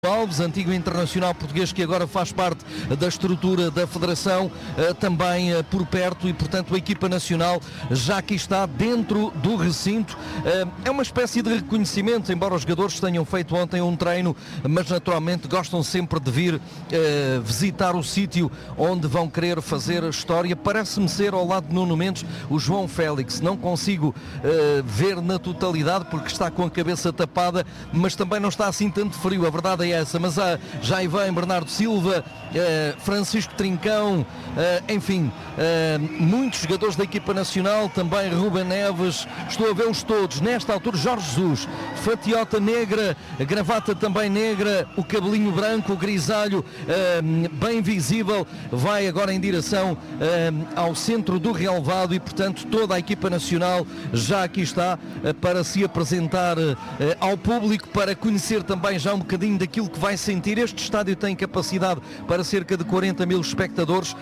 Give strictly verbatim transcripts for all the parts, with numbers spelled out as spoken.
Alves, antigo internacional português que agora faz parte da estrutura da Federação, também por perto, e portanto a equipa nacional já aqui está dentro do recinto. É uma espécie de reconhecimento, embora os jogadores tenham feito ontem um treino, mas naturalmente gostam sempre de vir visitar o sítio onde vão querer fazer a história. Parece-me ser ao lado de Nuno Mendes o João Félix, não consigo ver na totalidade porque está com a cabeça tapada, mas também não está assim tanto frio, a verdade é essa, mas há, já aí vem Bernardo Silva, eh, Francisco Trincão, eh, enfim, eh, muitos jogadores da equipa nacional, também Ruben Neves, estou a vê-los todos, nesta altura Jorge Jesus, fatiota negra, gravata também negra, o cabelinho branco, o grisalho eh, bem visível, vai agora em direção eh, ao centro do relvado e portanto toda a equipa nacional já aqui está eh, para se apresentar eh, ao público, para conhecer também já um bocadinho daquilo que vai sentir. Este estádio tem capacidade para cerca de quarenta mil espectadores,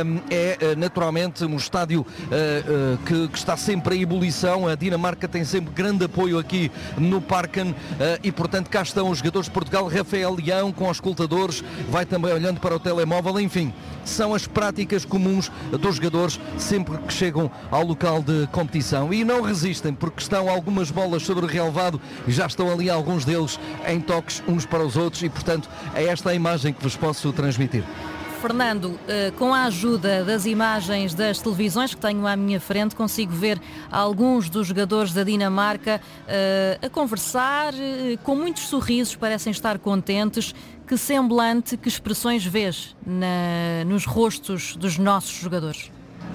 é naturalmente um estádio que, que está sempre em ebulição. A Dinamarca tem sempre grande apoio aqui no Parken e portanto cá estão os jogadores de Portugal. Rafael Leão com os escutadores, vai também olhando para o telemóvel, enfim, são as práticas comuns dos jogadores sempre que chegam ao local de competição e não resistem porque estão algumas bolas sobre o relvado e já estão ali alguns deles em toques uns para os outros e portanto é esta a imagem que vos posso transmitir. Fernando, com a ajuda das imagens das televisões que tenho à minha frente, consigo ver alguns dos jogadores da Dinamarca a conversar, com muitos sorrisos, parecem estar contentes. Que semblante, que expressões vês na, nos rostos dos nossos jogadores?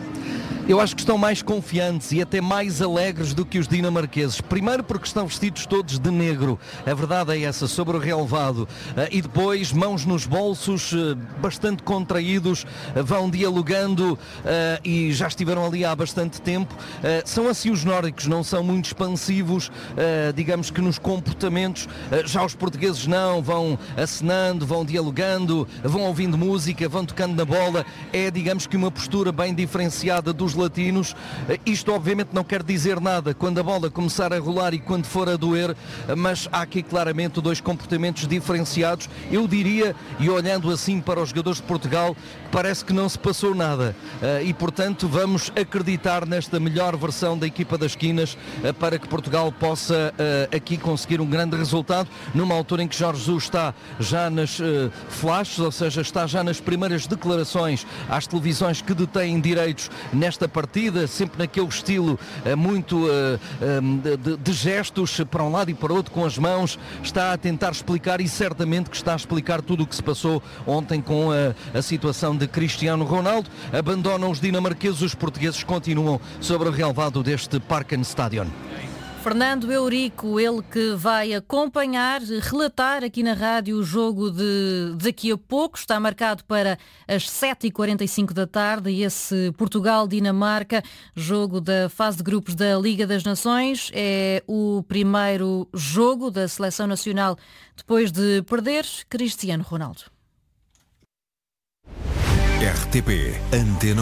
Eu acho que estão mais confiantes e até mais alegres do que os dinamarqueses. Primeiro porque estão vestidos todos de negro, a verdade é essa, sobre o relvado. E depois, mãos nos bolsos, bastante contraídos, vão dialogando e já estiveram ali há bastante tempo. São assim os nórdicos, não são muito expansivos, digamos que nos comportamentos. Já os portugueses não, vão acenando, vão dialogando, vão ouvindo música, vão tocando na bola. É, digamos que uma postura bem diferenciada dos latinos. Isto obviamente não quer dizer nada quando a bola começar a rolar e quando for a doer, mas há aqui claramente dois comportamentos diferenciados. Eu diria, e olhando assim para os jogadores de Portugal, parece que não se passou nada e portanto vamos acreditar nesta melhor versão da equipa das esquinas para que Portugal possa aqui conseguir um grande resultado numa altura em que Jorge Jesus está já nas flashes, ou seja, está já nas primeiras declarações às televisões que detêm direitos nesta partida, sempre naquele estilo uh, muito uh, um, de, de gestos para um lado e para o outro com as mãos, está a tentar explicar e certamente que está a explicar tudo o que se passou ontem com a, a situação de Cristiano Ronaldo. Abandonam os dinamarqueses, os portugueses continuam sobre o relvado deste Parken Stadion. Fernando Eurico, ele que vai acompanhar, relatar aqui na rádio o jogo de daqui a pouco, está marcado para as sete e quarenta e cinco da tarde, e esse Portugal-Dinamarca, jogo da fase de grupos da Liga das Nações, é o primeiro jogo da Seleção Nacional depois de perder Cristiano Ronaldo. R T P Antena